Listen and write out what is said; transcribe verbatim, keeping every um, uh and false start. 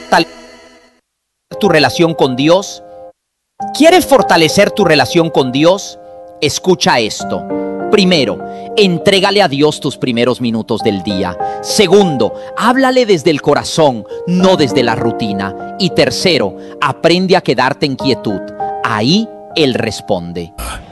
fortalecer tu relación con Dios? ¿Quieres fortalecer tu relación con Dios? Escucha esto. Primero, entrégale a Dios tus primeros minutos del día. Segundo, háblale desde el corazón, no desde la rutina. Y tercero, aprende a quedarte en quietud. Ahí Él responde.